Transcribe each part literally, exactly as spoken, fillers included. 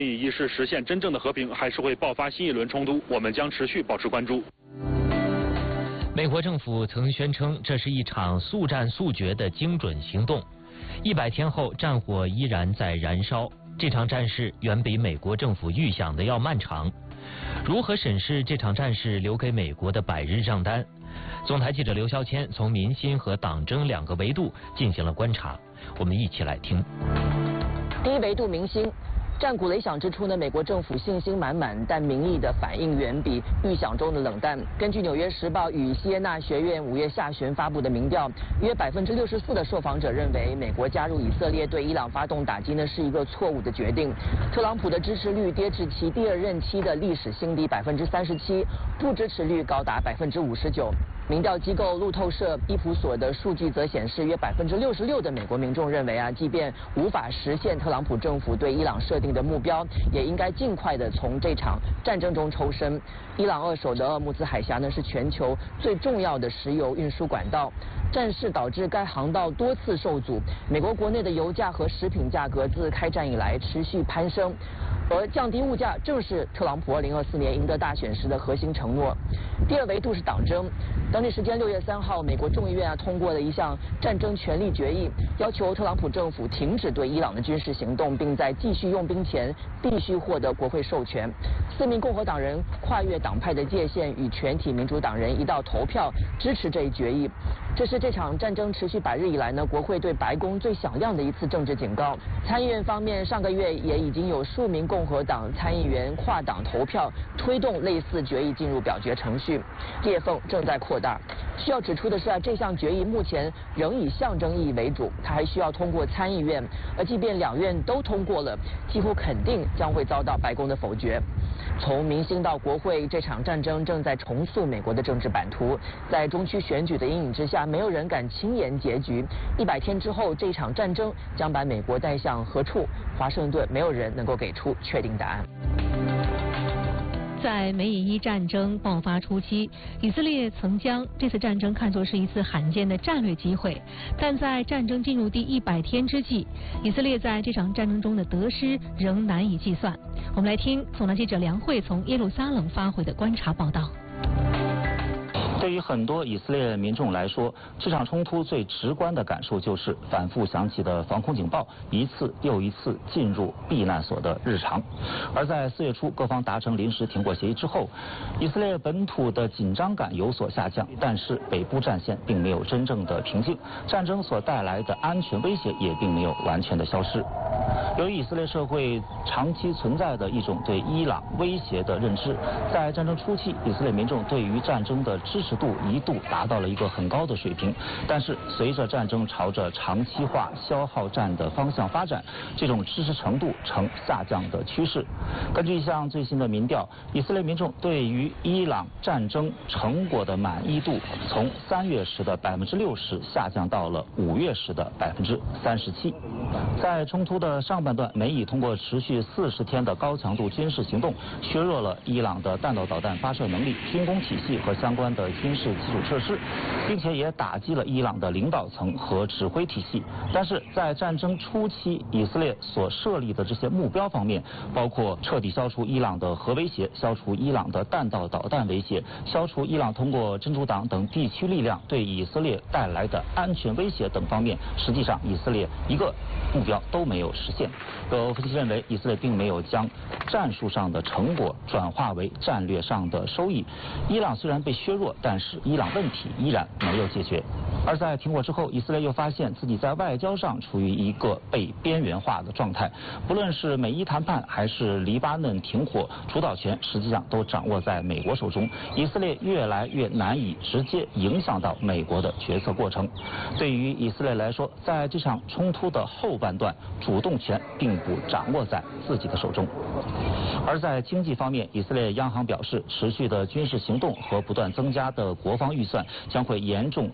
一是实现真正的和平，还是会爆发新一轮冲突？我们将持续保持关注。 美国政府曾宣称，这是一场速战速决的精准行动。一百天后，战火依然在燃烧。这场战事远比美国政府预想的要漫长。如何审视这场战事留给美国的百日账单？总台记者刘肖谦从民心和党争两个维度进行了观察，我们一起来听。 第一维度民心。战鼓擂响之初呢，美国政府信心满满，但民意的反应远比预想中的冷淡。根据《纽约时报》与锡耶纳学院五月下旬发布的民调，约百分之六十四的受访者认为，美国加入以色列对伊朗发动打击呢是一个错误的决定。特朗普的支持率跌至其第二任期的历史新低百分之三十七，不支持率高达百分之五十九。民调机构路透社伊普所的数据则显示，约百分之六十六的美国民众认为啊，即便无法实现特朗普政府对伊朗设定的目标，也应该尽快的从这场战争中抽身。伊朗扼守的鄂木兹海峡呢，是全球最重要的石油运输管道。战事导致该航道多次受阻，美国国内的油价和食品价格自开战以来持续攀升，而降低物价正是特朗普二零二四年赢得大选时的核心承诺。第二维度是党争。当地时间六月三号，美国众议院啊通过了一项战争权利决议，要求特朗普政府停止对伊朗的军事行动，并在继续用兵前必须获得国会授权。四名共和党人跨越党派的界限，与全体民主党人一道投票支持这一决议。这是这场战争持续百日以来呢，国会对白宫最响亮的一次政治警告。参议院方面，上个月也已经有数名共和党参议员跨党投票，推动类似决议进入表决程序，裂缝正在扩大。需要指出的是啊，这项决议目前仍以象征意义为主，它还需要通过参议院，而即便两院都通过了，几乎肯定将会遭到白宫的否决。从民心到国会，这场战争正在重塑美国的政治版图。在中区选举的阴影之下，没有人敢轻言结局。一百天之后，这场战争将把美国带向何处？华盛顿没有人能够给出确定答案。 在美以伊战争爆发初期，以色列曾将这次战争看作是一次罕见的战略机会，但在战争进入第一百天之际，以色列在这场战争中的得失仍难以计算。我们来听总台记者梁慧从耶路撒冷发回的观察报道。 对于很多以色列民众来说，这场冲突最直观的感受就是反复响起的防空警报一次又一次进入避难所的日常。而在四月初各方达成临时停火协议之后，以色列本土的紧张感有所下降，但是北部战线并没有真正的平静，战争所带来的安全威胁也并没有完全的消失。由于以色列社会长期存在的一种对伊朗威胁的认知，在战争初期，以色列民众对于战争的支持度一度达到了一个很高的水平，但是随着战争朝着长期化消耗战的方向发展，这种支持程度呈下降的趋势。根据一项最新的民调，以色列民众对于伊朗战争成果的满意度从三月时的百分之六十下降到了五月时的百分之三十七。在冲突的上半段，美以通过持续四十天的高强度军事行动，削弱了伊朗的弹道导弹发射能力、军工体系和相关的军事基础设施，并且也打击了伊朗的领导层和指挥体系。但是在战争初期，以色列所设立的这些目标方面，包括彻底消除伊朗的核威胁、消除伊朗的弹道导弹威胁、消除伊朗通过真主党等地区力量对以色列带来的安全威胁等方面，实际上以色列一个目标都没有实现。有分析认为，以色列并没有将战术上的成果转化为战略上的收益。伊朗虽然被削弱，但是伊朗问题依然没有解决。而在停火之后，以色列又发现自己在外交上处于一个被边缘化的状态。不论是美伊谈判还是黎巴嫩停火，主导权实际上都掌握在美国手中。以色列越来越难以直接影响到美国的决策过程。对于以色列来说，在这场冲突的后半段，主动权并不掌握在自己的手中。而在经济方面，以色列央行表示，持续的军事行动和不断增加的国防预算将会严重推高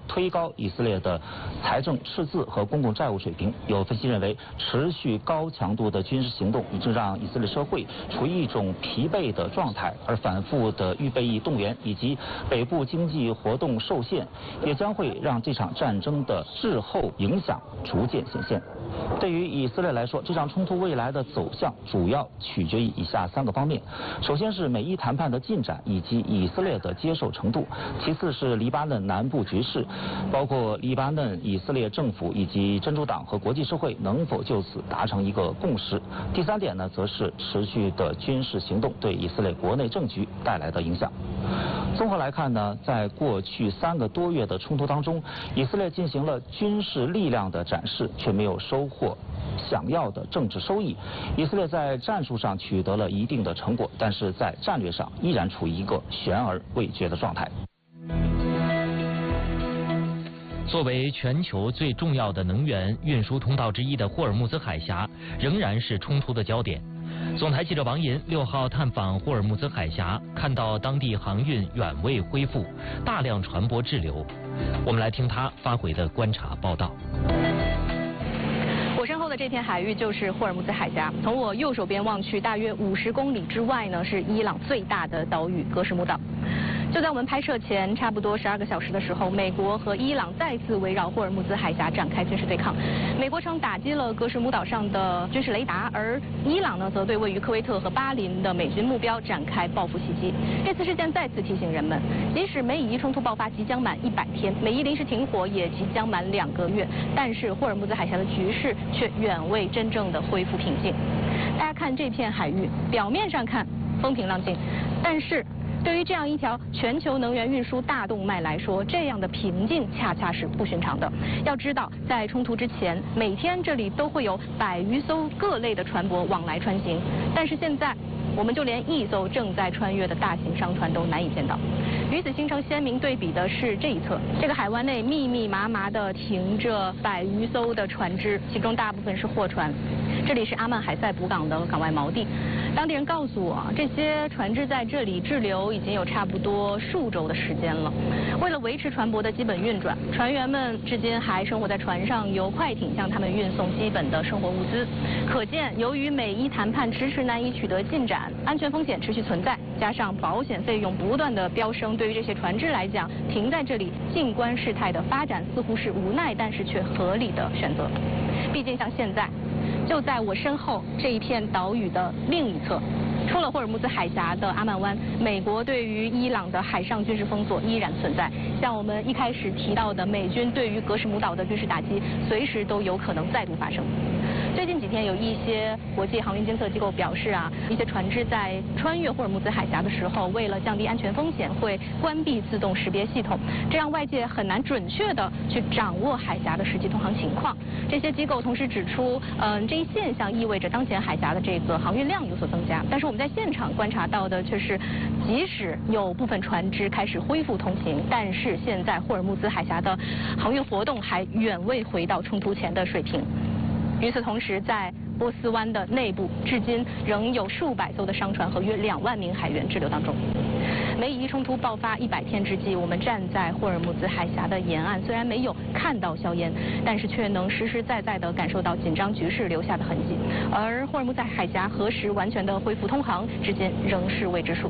高以色列的财政赤字和公共债务水平。有分析认为，持续高强度的军事行动已经让以色列社会处于一种疲惫的状态，而反复的预备役动员以及北部经济活动受限，也将会让这场战争的滞后影响逐渐显现。对于以色列来说，这场冲突未来的走向主要取决于以下三个方面：首先是美伊谈判的进展以及以色列的接受程度；其次是黎巴嫩南部局势，包括黎巴嫩以色列政府以及真主党和国际社会能否就此达成一个共识；第三点呢，则是持续的军事行动对以色列国内政局带来的影响。综合来看呢，在过去三个多月的冲突当中，以色列进行了军事力量的展示，却没有收获想要的政治收益。以色列在战术上取得了一定的成果，但是在战略上依然处于一个悬而未决的状态。 作为全球最重要的能源运输通道之一的霍尔木兹海峡，仍然是冲突的焦点。总台记者王银六号探访霍尔木兹海峡，看到当地航运远未恢复，大量船舶滞留。我们来听他发回的观察报道。 我身后的这片海域就是霍尔木兹海峡，从我右手边望去，大约五十公里之外呢，是伊朗最大的岛屿格什木岛。就在我们拍摄前差不多十二个小时的时候，美国和伊朗再次围绕霍尔木兹海峡展开军事对抗。美国称打击了格什木岛上的军事雷达，而伊朗呢则对位于科威特和巴林的美军目标展开报复袭击。这次事件再次提醒人们，即使美以冲突爆发即将满一百天，美伊临时停火也即将满两个月，但是霍尔木兹海峡的局势却远未真正的恢复平静。大家看这片海域，表面上看风平浪静，但是对于这样一条全球能源运输大动脉来说，这样的平静恰恰是不寻常的。要知道，在冲突之前，每天这里都会有百余艘各类的船舶往来穿行，但是现在我们就连一艘正在穿越的大型商船都难以见到。与此形成鲜明对比的是这一侧，这个海湾内密密麻麻地停着百余艘的船只，其中大部分是货船。这里是阿曼海塞补港的港外锚地。当地人告诉我，这些船只在这里滞留已经有差不多数周的时间了。为了维持船舶的基本运转，船员们至今还生活在船上，由快艇向他们运送基本的生活物资。可见，由于美伊谈判迟迟难以取得进展，安全风险持续存在，加上保险费用不断的飙升，对于这些船只来讲，停在这里静观事态的发展似乎是无奈但是却合理的选择。毕竟像现在，就在我身后这一片岛屿的另一侧，出了霍尔木兹海峡的阿曼湾，美国对于伊朗的海上军事封锁依然存在。像我们一开始提到的，美军对于格什木岛的军事打击，随时都有可能再度发生。最近几天，有一些国际航运监测机构表示啊，一些船只在穿越霍尔木兹海峡的时候，为了降低安全风险，会关闭自动识别系统，这让外界很难准确的去掌握海峡的实际通航情况。这些机构同时指出，嗯，这一现象意味着当前海峡的这个航运量有所增加。但是我们在现场观察到的却是，即使有部分船只开始恢复通行，但是现在霍尔木兹海峡的航运活动还远未回到冲突前的水平。与此同时，在波斯湾的内部，至今仍有数百艘的商船和约两万名海员滞留当中。美以冲突爆发一百天之际，我们站在霍尔木兹海峡的沿岸，虽然没有看到硝烟，但是却能实实在在地感受到紧张局势留下的痕迹。而霍尔木兹海峡何时完全的恢复通航，至今仍是未知数。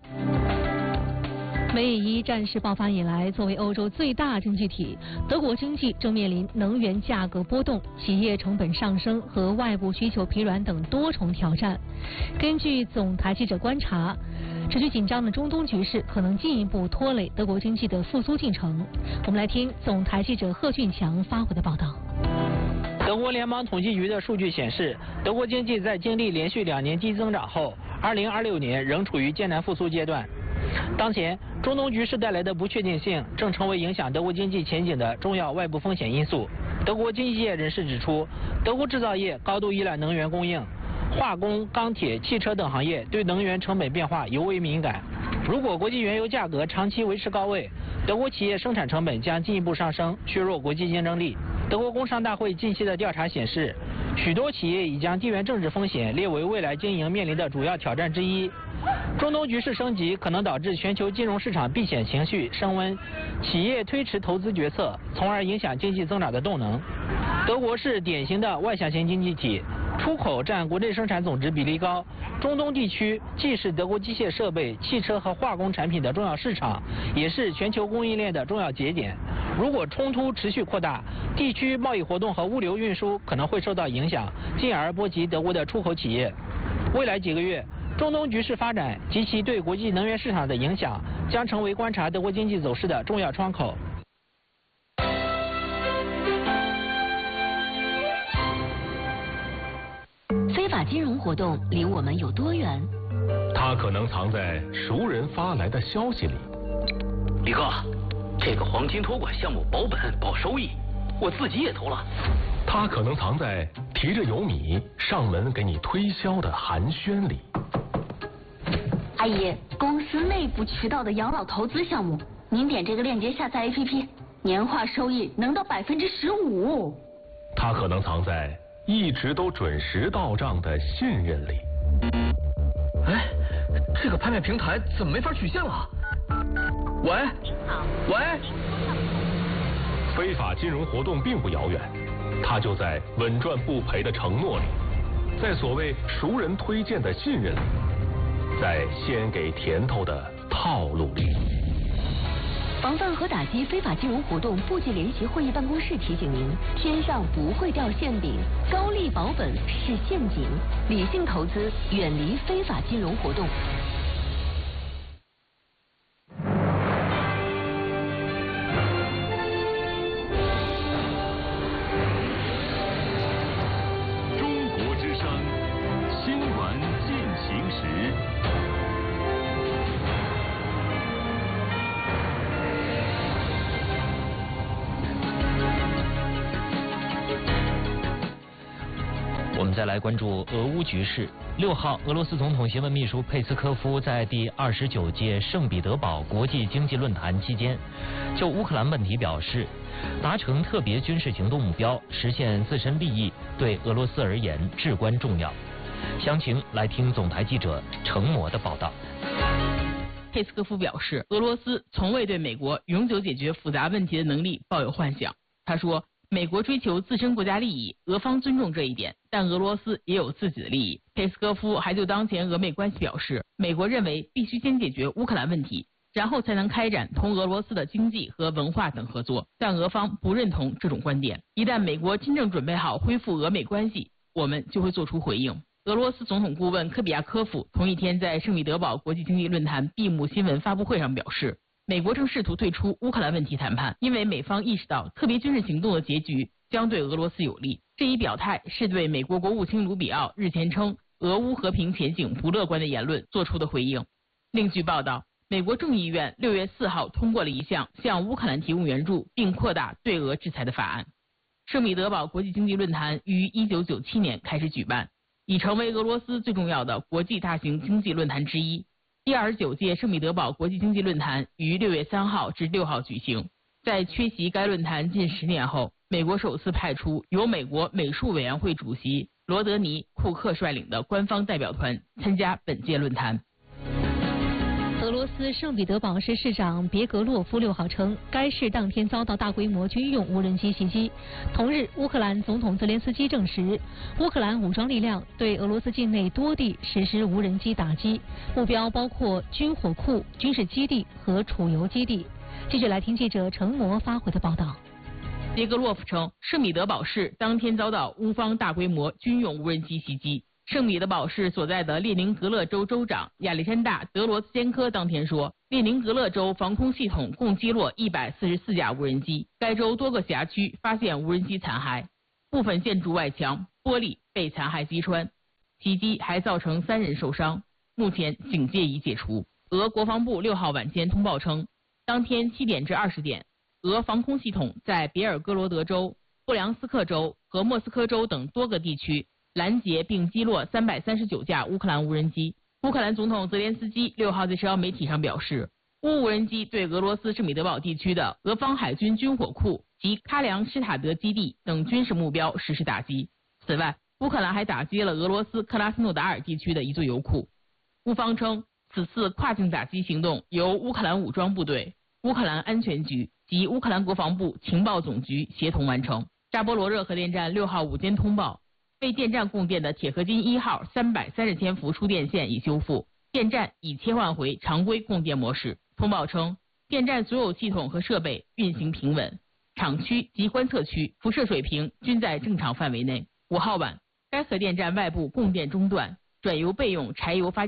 美以伊战事爆发以来，作为欧洲最大经济体，德国经济正面临能源价格波动、企业成本上升和外部需求疲软等多重挑战。根据总台记者观察，持续紧张的中东局势可能进一步拖累德国经济的复苏进程。我们来听总台记者贺俊强发回的报道。 德国联邦统计局的数据显示，德国经济在经历连续两年低增长后，二零二六年仍处于艰难复苏阶段。当前，中东局势带来的不确定性正成为影响德国经济前景的重要外部风险因素。德国经济界人士指出，德国制造业高度依赖能源供应，化工、钢铁、汽车等行业对能源成本变化尤为敏感。如果国际原油价格长期维持高位，德国企业生产成本将进一步上升，削弱国际竞争力。德国工商大会近期的调查显示，许多企业已将地缘政治风险列为未来经营面临的主要挑战之一。 中东局势升级可能导致全球金融市场避险情绪升温，企业推迟投资决策，从而影响经济增长的动能。德国是典型的外向型经济体，出口占国内生产总值比例高。中东地区既是德国机械设备、汽车和化工产品的重要市场，也是全球供应链的重要节点。如果冲突持续扩大，地区贸易活动和物流运输可能会受到影响，进而波及德国的出口企业。未来几个月，中东局势发展及其对国际能源市场的影响，将成为观察德国经济走势的重要窗口。 非法金融活动离我们有多远？ 它可能藏在熟人发来的消息里。 李哥，这个黄金托管项目保本保收益，我自己也投了。 它可能藏在提着油米上门给你推销的寒暄里。 阿姨，公司内部渠道的养老投资项目，您点这个链接下载 A P P， 年化收益能到百分之十五。 它可能藏在一直都准时到账的信任里。 哎，这个拍卖平台怎么没法取现了？喂，好，喂。 非法金融活动并不遥远，它就在稳赚不赔的承诺里，在所谓熟人推荐的信任里，在先给甜头的套路里。 防范和打击非法金融活动部级联席会议办公室提醒您：天上不会掉馅饼，高利保本是陷阱，理性投资，远离非法金融活动。 中国之声新闻进行时。 我们再来关注俄乌局势。六号，俄罗斯总统新闻秘书佩斯科夫在第二十九届圣彼得堡国际经济论坛期间，就乌克兰问题表示，达成特别军事行动目标，实现自身利益，对俄罗斯而言至关重要。详情来听总台记者程模的报道。 佩斯科夫表示，俄罗斯从未对美国永久解决复杂问题的能力抱有幻想。他说，美国追求自身国家利益，俄方尊重这一点，但俄罗斯也有自己的利益。佩斯科夫还就当前俄美关系表示，美国认为必须先解决乌克兰问题，然后才能开展同俄罗斯的经济和文化等合作，但俄方不认同这种观点。一旦美国真正准备好恢复俄美关系，我们就会做出回应。俄罗斯总统顾问科比亚科夫同一天在圣彼得堡国际经济论坛闭幕新闻发布会上表示，美国正试图退出乌克兰问题谈判，因为美方意识到特别军事行动的结局将对俄罗斯有利。这一表态是对美国国务卿卢比奥日前称俄乌和平前景不乐观的言论做出的回应。另据报道，美国众议院六月四号通过了一项向乌克兰提供援助并扩大对俄制裁的法案。圣彼得堡国际经济论坛于一九九七年开始举办，已成为俄罗斯最重要的国际大型经济论坛之一。第二十九届圣彼得堡国际经济论坛于六月三号至六号举行。在缺席该论坛近十年后，美国首次派出由美国美术委员会主席罗德尼·库克率领的官方代表团参加本届论坛。 俄罗斯圣彼得堡市市长别格洛夫六号称，该市当天遭到大规模军用无人机袭击。同日，乌克兰总统泽连斯基证实，乌克兰武装力量对俄罗斯境内多地实施无人机打击，目标包括军火库、军事基地和储油基地。继续来听记者程模发回的报道。 别格洛夫称，圣彼得堡市当天遭到乌方大规模军用无人机袭击。圣彼得堡市所在的列宁格勒州州长亚历山大·德罗斯坚科当天说，列宁格勒州防空系统共击落一百四十四架无人机，该州多个辖区发现无人机残骸，部分建筑外墙玻璃被残骸击穿，袭击还造成三人受伤，目前警戒已解除。俄国防部六号晚间通报称，当天七点至二十点，俄防空系统在别尔哥罗德州、布良斯克州和莫斯科州等多个地区拦截并击落三百三十九架乌克兰无人机。乌克兰总统泽连斯基六号在社交媒体上表示，乌无人机对俄罗斯圣彼得堡地区的俄方海军军火库及喀梁施塔德基地等军事目标实施打击。此外，乌克兰还打击了俄罗斯克拉斯诺达尔地区的一座油库。乌方称， 此次跨境打击行动由乌克兰武装部队、乌克兰安全局及乌克兰国防部情报总局协同完成。扎波罗热核电站六号午间通报，为电站供电的铁合金一号三百三十千伏输电线已修复，电站已切换回常规供电模式。通报称，电站所有系统和设备运行平稳，厂区及观测区辐射水平均在正常范围内。五号晚，该核电站外部供电中断，转由备用柴油发电